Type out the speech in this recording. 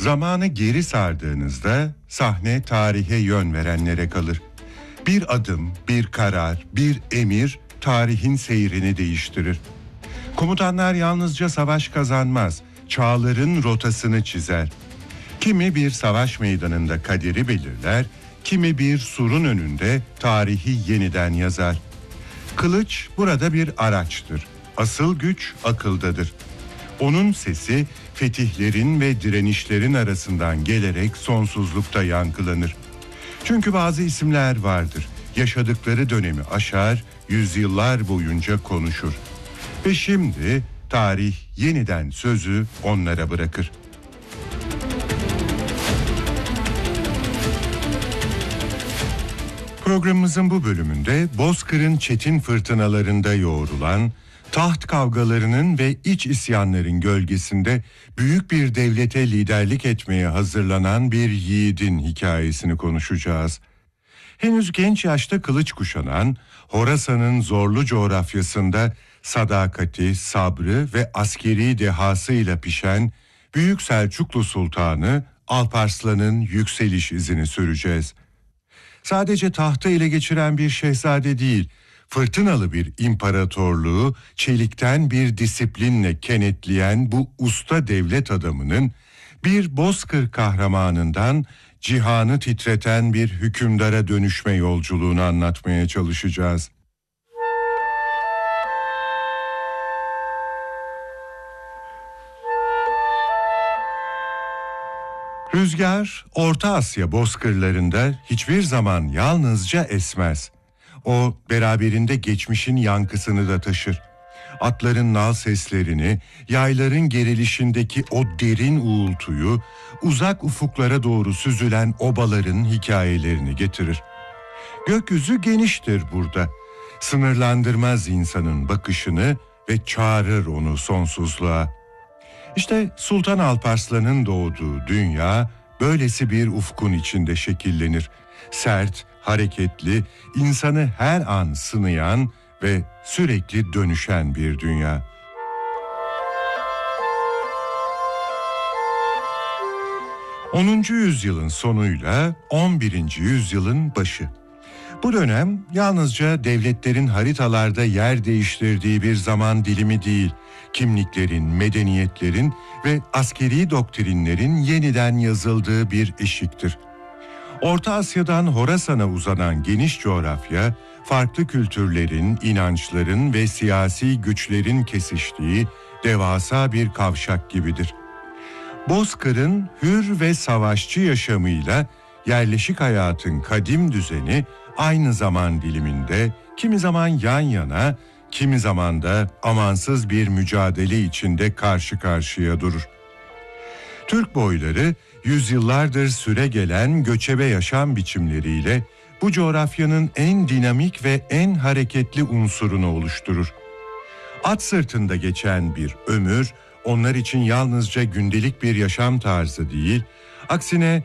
Zamanı geri sardığınızda sahne tarihe yön verenlere kalır. Bir adım, bir karar, bir emir tarihin seyrini değiştirir. Komutanlar yalnızca savaş kazanmaz, çağların rotasını çizer. Kimi bir savaş meydanında kaderi belirler, kimi bir surun önünde tarihi yeniden yazar. Kılıç burada bir araçtır. Asıl güç akıldadır. Onun sesi fetihlerin ve direnişlerin arasından gelerek sonsuzlukta yankılanır. Çünkü bazı isimler vardır. Yaşadıkları dönemi aşar, yüzyıllar boyunca konuşur. Ve şimdi tarih yeniden sözü onlara bırakır. Programımızın bu bölümünde Bozkır'ın çetin fırtınalarında yoğrulan, taht kavgalarının ve iç isyanların gölgesinde büyük bir devlete liderlik etmeye hazırlanan bir yiğidin hikayesini konuşacağız. Henüz genç yaşta kılıç kuşanan, Horasan'ın zorlu coğrafyasında sadakati, sabrı ve askeri dehasıyla pişen Büyük Selçuklu Sultanı Alparslan'ın yükseliş izini süreceğiz. Sadece tahtı ele geçiren bir şehzade değil, fırtınalı bir imparatorluğu çelikten bir disiplinle kenetleyen bu usta devlet adamının bir Bozkır kahramanından cihanı titreten bir hükümdara dönüşme yolculuğunu anlatmaya çalışacağız. Rüzgar, Orta Asya bozkırlarında hiçbir zaman yalnızca esmez. O, beraberinde geçmişin yankısını da taşır. Atların nal seslerini, yayların gerilişindeki o derin uğultuyu, uzak ufuklara doğru süzülen obaların hikayelerini getirir. Gökyüzü geniştir burada. Sınırlandırmaz insanın bakışını ve çağırır onu sonsuzluğa. İşte Sultan Alparslan'ın doğduğu dünya böylesi bir ufkun içinde şekillenir. Sert, hareketli, insanı her an sınayan ve sürekli dönüşen bir dünya. ...10. yüzyılın sonuyla 11. yüzyılın başı. Bu dönem yalnızca devletlerin haritalarda yer değiştirdiği bir zaman dilimi değil, kimliklerin, medeniyetlerin ve askeri doktrinlerin yeniden yazıldığı bir eşiktir. Orta Asya'dan Horasan'a uzanan geniş coğrafya, farklı kültürlerin, inançların ve siyasi güçlerin kesiştiği devasa bir kavşak gibidir. Bozkır'ın hür ve savaşçı yaşamıyla yerleşik hayatın kadim düzeni aynı zaman diliminde, kimi zaman yan yana, kimi zaman da amansız bir mücadele içinde karşı karşıya durur. Türk boyları yüzyıllardır süregelen göçebe yaşam biçimleriyle bu coğrafyanın en dinamik ve en hareketli unsurunu oluşturur. At sırtında geçen bir ömür onlar için yalnızca gündelik bir yaşam tarzı değil, aksine